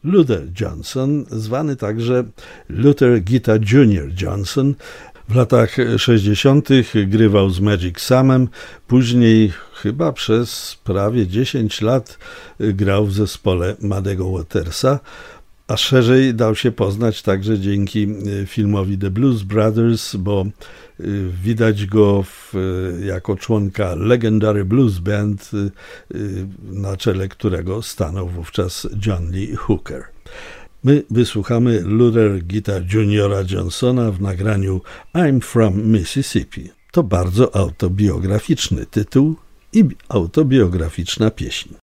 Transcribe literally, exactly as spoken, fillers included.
Luther Johnson, zwany także Luther Guitar junior Johnson. W latach sześćdziesiątych grywał z Magic Samem, później chyba przez prawie dziesięć lat grał w zespole Muddego Watersa, a szerzej dał się poznać także dzięki filmowi The Blues Brothers, bo widać go w, jako członka Legendary Blues Band, na czele którego stanął wówczas John Lee Hooker. My wysłuchamy Luther Guitar juniora Johnsona w nagraniu I'm from Mississippi. To bardzo autobiograficzny tytuł i autobiograficzna pieśń.